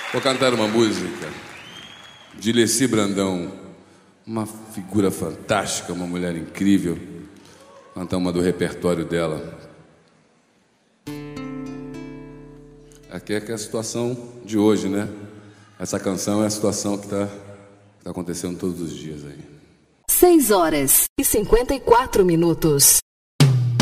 Vou cantar uma música de Leci Brandão, uma figura fantástica, uma mulher incrível. Cantar uma do repertório dela. Aqui é que é a situação de hoje, né? Essa canção é a situação que tá acontecendo todos os dias aí. 6 horas e 54 minutos.